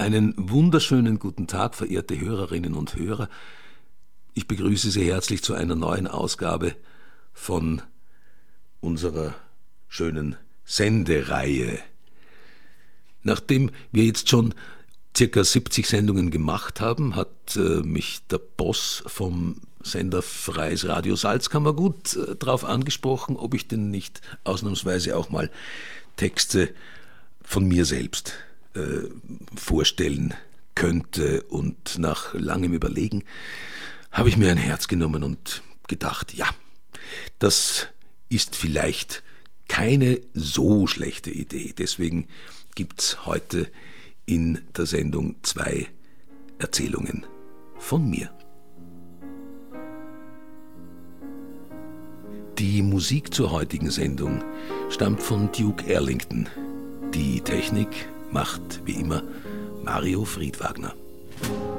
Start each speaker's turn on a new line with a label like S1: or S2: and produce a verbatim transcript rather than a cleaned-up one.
S1: Einen wunderschönen guten Tag, verehrte Hörerinnen und Hörer. Ich begrüße Sie herzlich zu einer neuen Ausgabe von unserer schönen Sendereihe. Nachdem wir jetzt schon circa siebzig Sendungen gemacht haben, hat äh, mich der Boss vom Sender Freies Radio Salzkammergut äh, darauf angesprochen, ob ich denn nicht ausnahmsweise auch mal Texte von mir selbst äh, vorstellen könnte. Und nach langem Überlegen habe ich mir ein Herz genommen und gedacht, ja, das ist vielleicht keine so schlechte Idee. Deswegen gibt's heute in der Sendung zwei Erzählungen von mir. Die Musik zur heutigen Sendung stammt von Duke Ellington. Die Technik macht wie immer Mario Friedwagner.